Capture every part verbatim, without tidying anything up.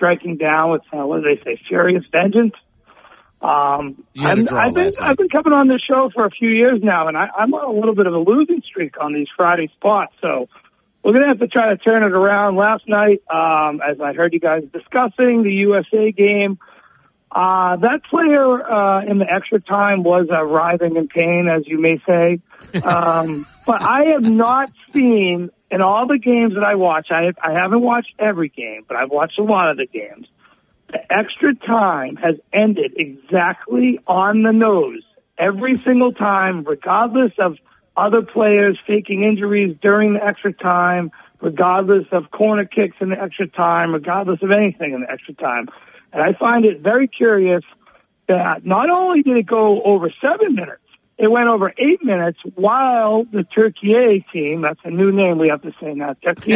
striking down with, uh, what do they say, furious vengeance. Um, I'm, I've been I've been coming on this show for a few years now, and I, I'm on a little bit of a losing streak on these Friday spots. So we're gonna have to try to turn it around. Last night, um, as I heard you guys discussing the U S A game, uh, that player uh, in the extra time was uh, writhing in pain, as you may say. Um, but I have not seen in all the games that I watch. I have, I haven't watched every game, but I've watched a lot of the games. The extra time has ended exactly on the nose every single time, regardless of other players faking injuries during the extra time, regardless of corner kicks in the extra time, regardless of anything in the extra time. And I find it very curious that not only did it go over seven minutes, it went over eight minutes while the Turkey team, that's a new name we have to say now, Turkey,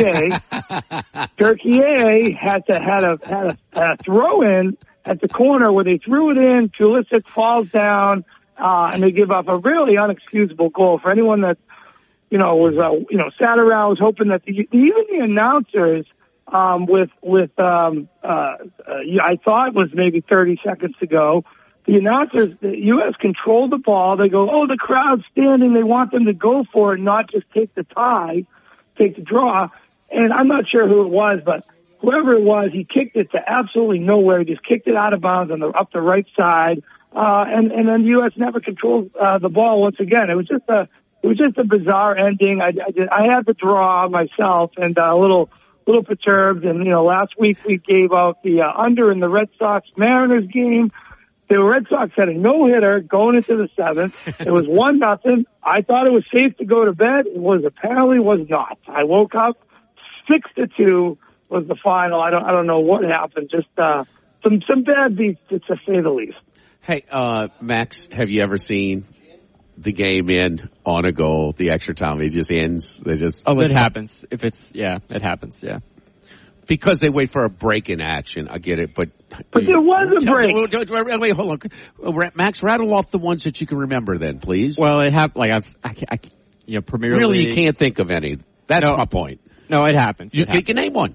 Turkey had to had a, had a, a throw in at the corner where they threw it in, Pulisic falls down, uh, and they give up a really unexcusable goal. For anyone that, you know, was, uh, you know, sat around, was hoping that the, even the announcers, um, with, with, um, uh, uh, I thought it was maybe thirty seconds to go, the announcers, the U S controlled the ball. They go, oh, the crowd's standing. They want them to go for it, not just take the tie, take the draw. And I'm not sure who it was, but whoever it was, he kicked it to absolutely nowhere. He just kicked it out of bounds on the up the right side. Uh, and, and then the U S never controlled uh, the ball once again. It was just a, it was just a bizarre ending. I, I, did, I had the draw myself and uh, a little, little perturbed. And, you know, last week we gave out the uh, under in the Red Sox Mariners game. The Red Sox had a no-hitter going into the seventh. It was one nothing. I thought it was safe to go to bed. It was apparently was not. I woke up six to two was the final. I don't I don't know what happened. Just uh, some some bad beats to, to say the least. Hey, uh, Max, have you ever seen the game end on a goal? The extra time it just ends. They just oh, it happens. If it's yeah, it happens. Yeah. Because they wait for a break in action. I get it, but... But there was a break. Me, wait, hold on. Max, rattle off the ones that you can remember then, please. Well, it happened, like, I've, I, I, you know, Premier League... Really, you can't think of any. That's no, my point. No, it happens. You it can, happens. can name one.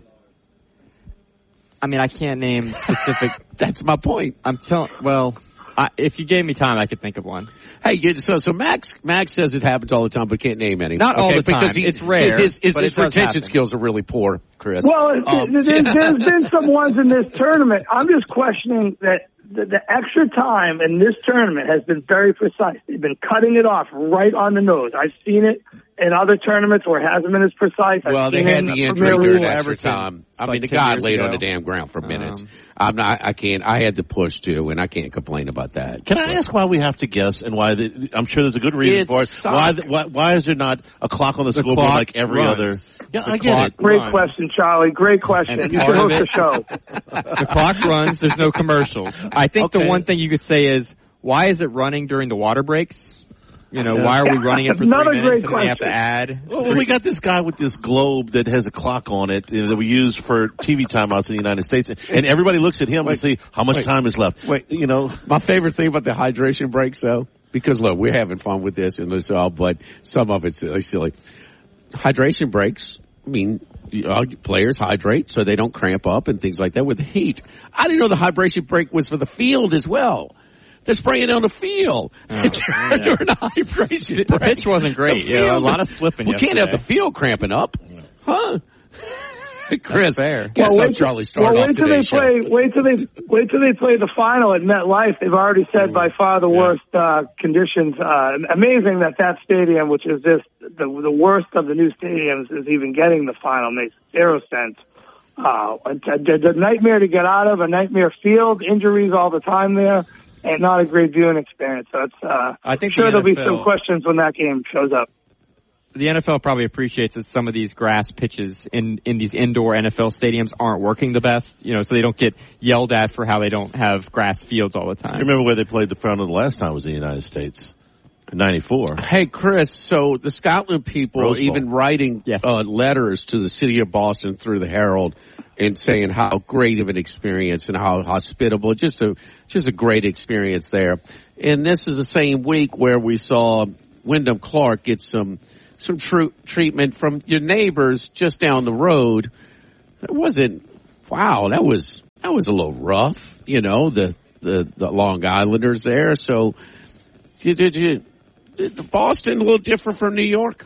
I mean, I can't name specific... That's my point. I'm telling... Well, I, if you gave me time, I could think of one. Hey, so so Max Max says it happens all the time, but can't name any. Not okay, all the time. Because he, it's rare. His, his, but his it retention skills are really poor, Chris. Well, um, there's, there's been some ones in this tournament. I'm just questioning that the, the extra time in this tournament has been very precise. They've been cutting it off right on the nose. I've seen it in other tournaments where it hasn't been as precise. I've well, they had the injury during extra time. I like mean, the guy laid ago. on the damn ground for minutes. Um, I'm not. I can't. I had to push too, and I can't complain about that. Can I ask why we have to guess and why? The, I'm sure there's a good reason it's for it. Soccer. Why, the, why? Why is there not a clock on the, the scoreboard like every runs. other? Yeah, the I get it. Great runs. question, Charlie. Great question. And You should host it, the show. The clock runs. There's no commercials. I think Okay. the one thing you could say is, why is it running during the water breaks? You know, why are we running it for Another three minutes great and we have to question. add? Well, we got this guy with this globe that has a clock on it uh, that we use for T V timeouts in the United States, and everybody looks at him Wait, to see how much wait, time is left. Wait, you know, my favorite thing about the hydration breaks, though, because look, we're having fun with this and this all, but some of it's silly. silly. Hydration breaks. I mean, you know, players hydrate so they don't cramp up and things like that with the heat. I didn't know the hydration break was for the field as well. They're spraying on the field. Oh, during the hydration The break. pitch wasn't great. The Yeah, a field- lot of slipping We can't yesterday. have the field cramping up. Huh? Chris, fair. guess Well, how wait, Charlie started well, off wait till they today's show. play. Wait till they wait till they play the final at MetLife. They've already said by far the worst uh, conditions. Uh, amazing that that stadium, which is just the the worst of the new stadiums, is even getting the final. Makes zero sense. Uh, a, a nightmare to get out of, a nightmare field, injuries all the time there, and not a great viewing experience. So it's, uh, I think sure the there'll be N F L some questions when that game shows up. The N F L probably appreciates that some of these grass pitches in, in these indoor N F L stadiums aren't working the best, you know, so they don't get yelled at for how they don't have grass fields all the time. you remember where they played the final the last time was in the United States, in ninety-four. Hey, Chris, so the Scotland people Rose Bowl. even writing Yes. uh, letters to the city of Boston through the Herald and saying how great of an experience and how hospitable, just a just a great experience there. And this is the same week where we saw Wyndham Clark get some some true treatment from your neighbors just down the road. It wasn't, wow, that was that was a little rough, you know, the, the, the Long Islanders there. So did, did you, did Boston a little different from New York?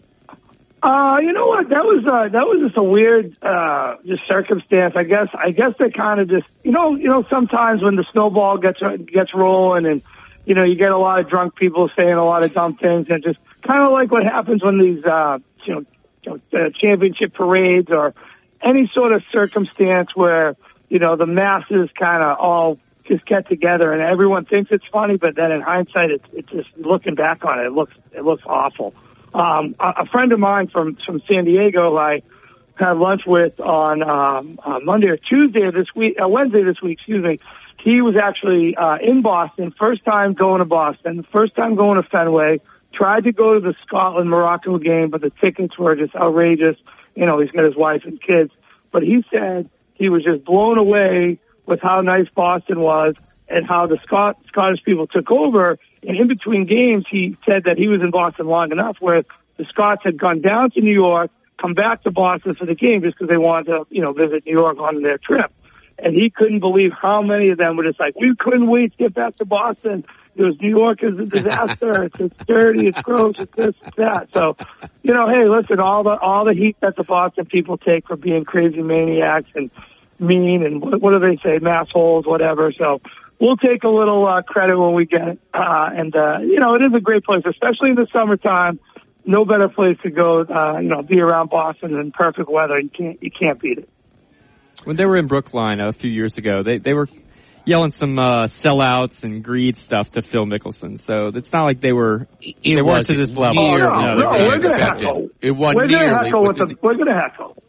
Uh, you know what? That was, uh, that was just a weird, uh, just circumstance. I guess, I guess they kind of just, you know, you know, sometimes when the snowball gets, gets rolling and, you know, you get a lot of drunk people saying a lot of dumb things, and just kind of like what happens when these, uh, you know, you know uh, championship parades or any sort of circumstance where, you know, the masses kind of all just get together and everyone thinks it's funny, but then in hindsight, it's, it's just looking back on it, it looks, it looks awful. Um, a, a friend of mine from, from San Diego, I had lunch with on, um, uh, Monday or Tuesday of this week, uh, Wednesday this week, excuse me. He was actually, uh, in Boston, first time going to Boston, first time going to Fenway, tried to go to the Scotland-Morocco game, but the tickets were just outrageous. You know, he's got his wife and kids, but he said he was just blown away with how nice Boston was and how the Scot- Scottish people took over. And in between games, he said that he was in Boston long enough where the Scots had gone down to New York, come back to Boston for the game just because they wanted to, you know, visit New York on their trip. And he couldn't believe how many of them were just like, we couldn't wait to get back to Boston. It was New York is a disaster. It's, it's dirty. It's gross. It's this, it's that. So, you know, hey, listen, all the, all the heat that the Boston people take for being crazy maniacs and mean and what, what do they say? Massholes, whatever. So we'll take a little, uh, credit when we get it. Uh, and, uh, you know, it is a great place, especially in the summertime. No better place to go, uh, you know, be around Boston in perfect weather. You can't, you can't beat it. When they were in Brookline a few years ago, they, they were yelling some uh, sellouts and greed stuff to Phil Mickelson. So it's not like they were it they weren't to this level. Oh, no, no, no, no we're going to heckle. It wasn't we're going to nearly. heckle with the, we're going to heckle.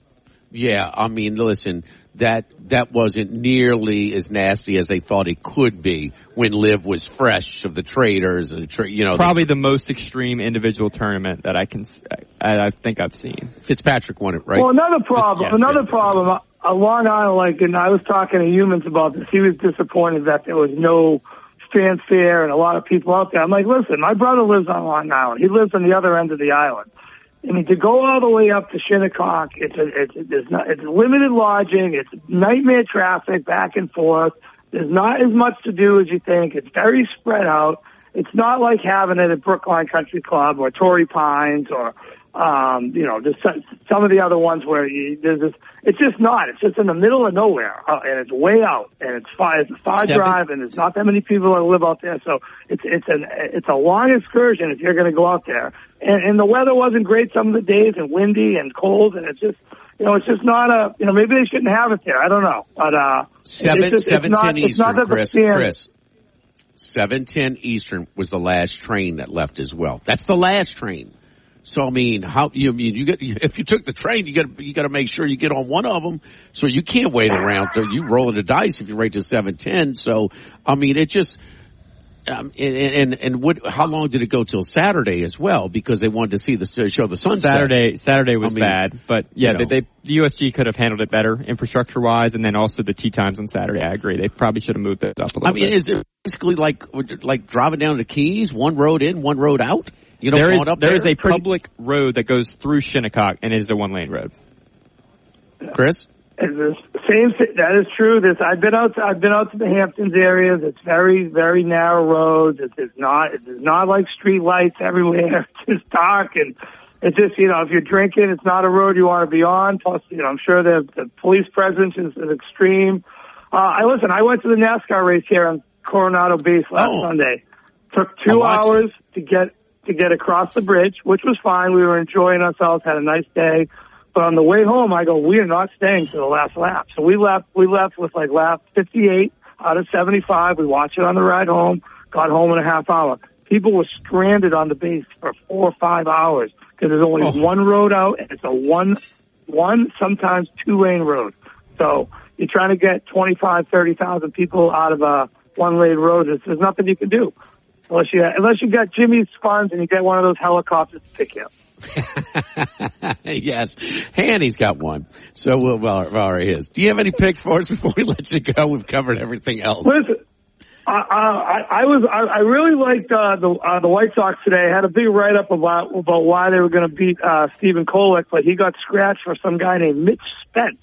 Yeah, I mean, listen, that that wasn't nearly as nasty as they thought it could be when Liv was fresh of the traders and the tra- you know probably the, the most extreme individual tournament that I can I, I think I've seen. Fitzpatrick won it, right? Well, another problem, yes, another yes. problem. Uh, Long Island, like, and I was talking to humans about this. He was disappointed that there was no fanfare and a lot of people out there. I'm like, listen, my brother lives on Long Island. He lives on the other end of the island. I mean, to go all the way up to Shinnecock, it's a, it's it's not it's limited lodging, it's nightmare traffic back and forth. There's not as much to do as you think. It's very spread out. It's not like having it at Brookline Country Club or Torrey Pines or um, you know, just some, some of the other ones where you, there's this. It's just not. It's just in the middle of nowhere, uh, and it's way out, and it's far, it's a far Seven. drive, and there's not that many people that live out there. So it's it's an it's a long excursion if you're going to go out there. And, and the weather wasn't great some of the days, and windy and cold, and it's just, you know, it's just not a, you know, maybe they shouldn't have it there. I don't know, but uh, seven it's just, seven it's ten not, Eastern, it's not that Chris. the fans, Chris. seven ten Eastern was the last train that left as well. That's the last train. So I mean, how you I mean you get if you took the train, you got you got to make sure you get on one of them. So you can't wait around. You rolling the dice if you rate to seven ten. So I mean, it just um, and and and what? How long did it go till Saturday as well? Because they wanted to see the show the sunset. Saturday Saturday was I mean, bad, but yeah, you know. they, they the U S G could have handled it better infrastructure wise, and then also the tee times on Saturday. I agree, they probably should have moved it up a little I mean, bit. is it basically like like driving down the Keys, one road in, one road out? You know, there is up there there is a public road that goes through Shinnecock, and it is a one lane road. Chris? It's the same. That is true. This I've been out. To, I've been out to the Hamptons areas. It's very, very narrow roads. It's, it's not. It's not like street lights everywhere. It's just dark, and it's just, you know, if you're drinking, it's not a road you want to be on. Plus, you know, I'm sure the, the police presence is, is extreme. Uh, I listen. I went to the NASCAR race here on Coronado Base last Oh. Sunday. Took two hours it. to get to get across the bridge, which was fine. We were enjoying ourselves. Had a nice day. But on the way home, I go, we are not staying to the last lap. So we left, we left with like lap fifty-eight out of seventy-five. We watched it on the ride home, got home in a half hour. People were stranded on the base for four or five hours because there's only Oh. one road out and it's a one, one, sometimes two lane road. So you're trying to get twenty-five, thirty thousand people out of a one lane road. There's, there's nothing you can do unless you, unless you got Jimmy's funds and you get one of those helicopters to pick you up. Yes, Hanny's got one. So we'll borrow his. Do you have any picks for us before we let you go? We've covered everything else. Listen, I, I, I was I, I really liked uh, the uh, the White Sox today. I had a big write up about about why they were going to beat uh, Stephen Kolek, but he got scratched for some guy named Mitch Spence.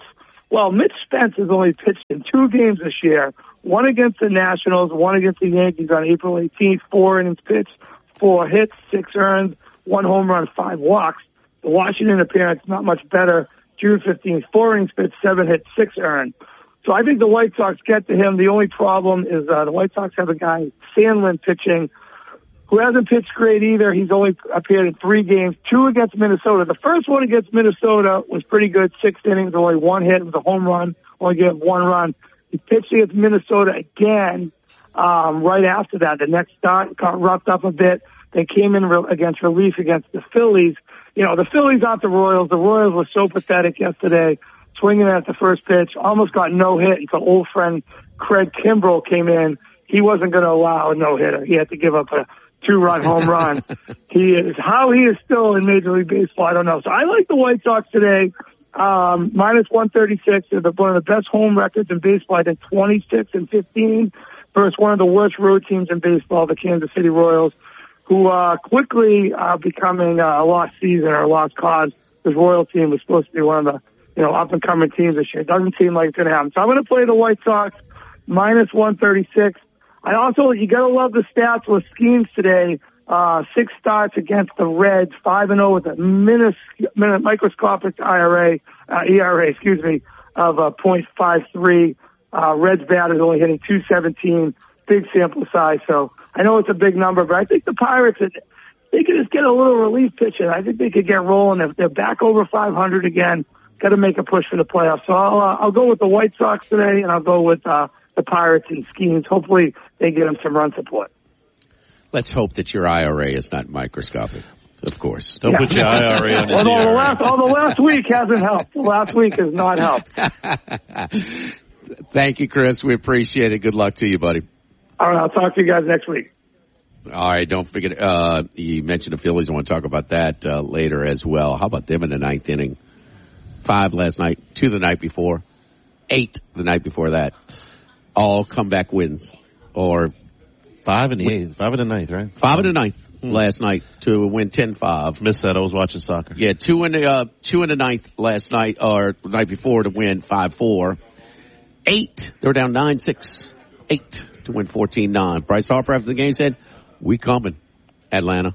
Well, Mitch Spence has only pitched in two games this year, one against the Nationals, one against the Yankees on April eighteenth, four innings pitched, four hits, six earned, one home run, five walks. The Washington appearance, not much better, June fifteenth, four innings pitched, seven hits, six earned. So I think the White Sox get to him. The only problem is uh, the White Sox have a guy, Sandlin, pitching, who hasn't pitched great either. He's only appeared in three games, two against Minnesota. The first one against Minnesota was pretty good, six innings, only one hit. It was a home run, only gave up one run. He pitched against Minnesota again um, right after that. The next start got roughed up a bit. They came in re- against relief against the Phillies. You know, the Phillies aren't the Royals. The Royals were so pathetic yesterday, swinging at the first pitch, almost got no hit until old friend Craig Kimbrell came in. He wasn't going to allow a no-hitter. He had to give up a two-run home run. He is, how he is still in Major League Baseball, I don't know. So I like the White Sox today. Um, minus one thirty-six. They're one of the best home records in baseball. I think twenty-six and fifteen versus one of the worst road teams in baseball, the Kansas City Royals, who uh quickly are becoming uh, a lost season or a lost cause. This Royal team was supposed to be one of the, you know, up-and-coming teams this year. It doesn't seem like it's going to happen. So I'm going to play the White Sox minus one thirty-six. I also, you got to love the stats with Skeens today. Uh, six starts against the Reds, five and oh with a minis, min, microscopic I R A, uh, E R A, excuse me, of uh, point five three. Uh, Reds batters only hitting two seventeen, big sample size. So I know it's a big number, but I think the Pirates, they could just get a little relief pitching. I think they could get rolling. If they're back over five hundred again, got to make a push for the playoffs. So I'll, uh, I'll go with the White Sox today, and I'll go with uh, the Pirates and Skeens. Hopefully they get them some run support. Let's hope that your I R A is not microscopic, of course. Don't yeah. put your I R A on your Although the last, oh, the last week hasn't helped. The last week has not helped. Thank you, Chris. We appreciate it. Good luck to you, buddy. All right, I'll talk to you guys next week. All right, don't forget, uh, you mentioned the Phillies. I want to talk about that uh, later as well. How about them in the ninth inning? Five last night, two the night before, eight the night before that. All comeback wins. Or five in the eighth, five in the ninth, right? Five in the ninth hmm. last night to win ten five. Missed that. I was watching soccer. Yeah, two in the, uh, two in the ninth last night, or the night before to win five four. Eight, they were down nine six. Eight to win fourteen nine. Bryce Harper after the game said, we coming, Atlanta.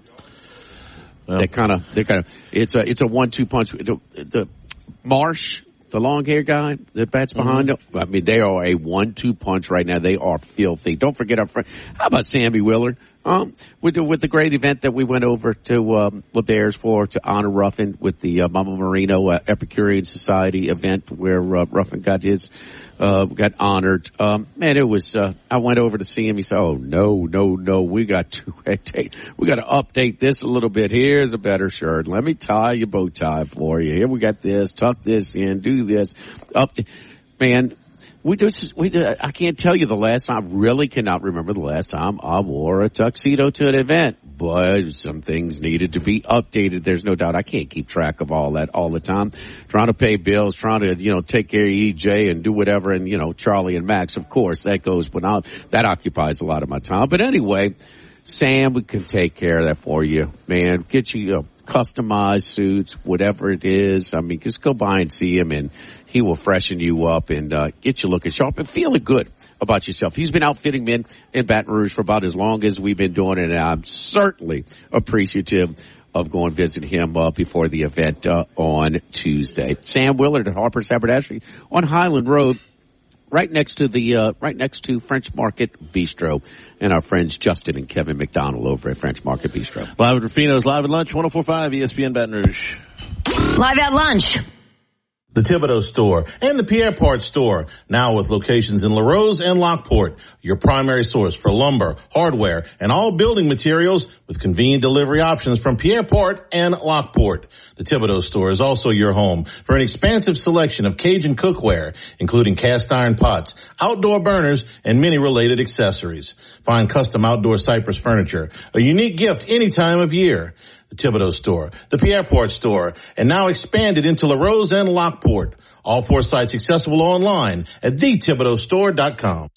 Well, they kind of, they kind of, it's a, it's a one two punch. The, the Marsh, the long hair guy that bats behind mm-hmm. them, I mean, they are a one two punch right now. They are filthy. Don't forget our friend. How about Sammy Willard? Um, with the, with the great event that we went over to, um, LeBears for to honor Ruffin with the, uh, Mama Marino, uh, Epicurean Society event where, uh, Ruffin got his, uh, got honored. Um, man, it was, uh, I went over to see him. He said, oh, no, no, no, we got to, we got to update this a little bit. Here's a better shirt. Let me tie your bow tie for you. Here we got this, tuck this in, do this. Up, man. We just, we, I can't tell you the last time, I really cannot remember the last time I wore a tuxedo to an event, but some things needed to be updated. There's no doubt. I can't keep track of all that all the time. Trying to pay bills, trying to, you know, take care of E J and do whatever, and, you know, Charlie and Max, of course, that goes, but now that occupies a lot of my time. But anyway, Sam, we can take care of that for you, man. Get you, uh, customized suits, whatever it is. I mean, just go by and see him, and he will freshen you up and uh, get you looking sharp and feeling good about yourself. He's been outfitting men in Baton Rouge for about as long as we've been doing it, and I'm certainly appreciative of going visit him uh, before the event uh, on Tuesday. Sam Willard at Harper's Haberdashery on Highland Road, right next to the uh, right next to French Market Bistro, and our friends Justin and Kevin McDonald over at French Market Bistro. Live at Rufino's, live at lunch, one oh four point five E S P N Baton Rouge. Live at lunch. The Thibodeau Store and the Pierre Part Store, now with locations in LaRose and Lockport, your primary source for lumber, hardware, and all building materials with convenient delivery options from Pierre Part and Lockport. The Thibodeau Store is also your home for an expansive selection of Cajun cookware, including cast iron pots, outdoor burners, and many related accessories. Find custom outdoor cypress furniture, a unique gift any time of year. The Thibodeau Store, the Pierre Part Store, and now expanded into LaRose and Lockport. All four sites accessible online at the thibodeau store dot com.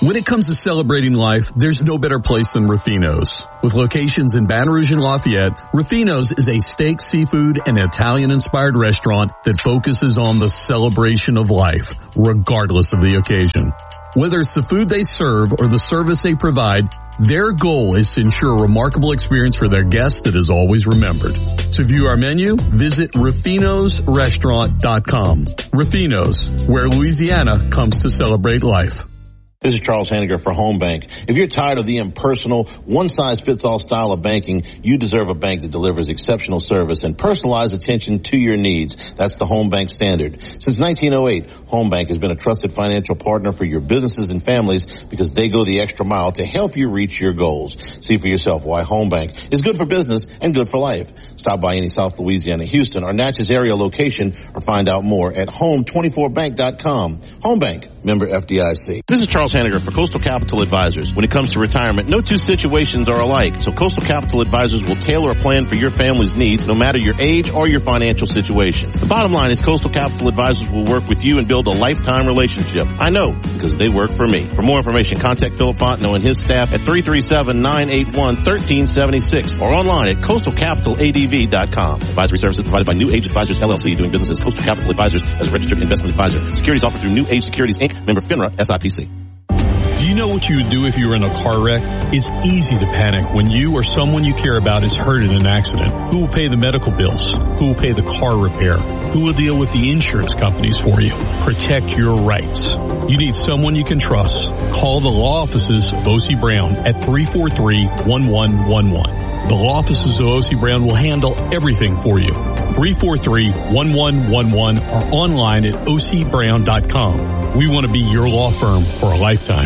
When it comes to celebrating life, there's no better place than Ruffino's. With locations in Baton Rouge and Lafayette, Ruffino's is a steak, seafood, and Italian-inspired restaurant that focuses on the celebration of life, regardless of the occasion. Whether it's the food they serve or the service they provide, their goal is to ensure a remarkable experience for their guests that is always remembered. To view our menu, visit Ruffinos Restaurant dot com. Ruffino's, where Louisiana comes to celebrate life. This is Charles Hanniger for Home Bank. If you're tired of the impersonal, one-size-fits-all style of banking, you deserve a bank that delivers exceptional service and personalized attention to your needs. That's the Home Bank standard. Since nineteen oh eight, Home Bank has been a trusted financial partner for your businesses and families because they go the extra mile to help you reach your goals. See for yourself why Home Bank is good for business and good for life. Stop by any South Louisiana, Houston, or Natchez area location or find out more at home twenty-four bank dot com. Home Bank, member F D I C. This is Charles Hanniger for Coastal Capital Advisors. When it comes to retirement, no two situations are alike, so Coastal Capital Advisors will tailor a plan for your family's needs, no matter your age or your financial situation. The bottom line is Coastal Capital Advisors will work with you and build a lifetime relationship. I know, because they work for me. For more information, contact Philip Fontenot and his staff at three three seven, nine eight one, one three seven six or online at coastal capital a d v dot com. Advisory services provided by New Age Advisors, L L C, doing business as Coastal Capital Advisors as a registered investment advisor. Securities offered through New Age Securities, Incorporated, member FINRA, S I P C. Do you know what you would do if you were in a car wreck? It's easy to panic when you or someone you care about is hurt in an accident. Who will pay the medical bills? Who will pay the car repair? Who will deal with the insurance companies for you? Protect your rights. You need someone you can trust. Call the law offices of O C Brown at three four three, one one one one. The law offices of O C Brown will handle everything for you. three four three, one one one one or online at o c brown dot com. We want to be your law firm for a lifetime.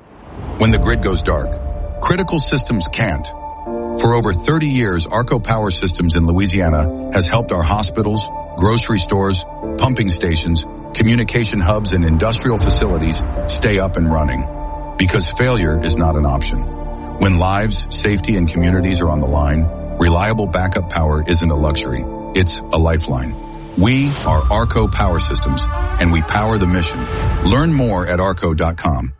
When the grid goes dark, critical systems can't. For over thirty years, Arco Power Systems in Louisiana has helped our hospitals, grocery stores, pumping stations, communication hubs, and industrial facilities stay up and running. Because failure is not an option. When lives, safety, and communities are on the line, reliable backup power isn't a luxury. It's a lifeline. We are Arco Power Systems, and we power the mission. Learn more at arco dot com.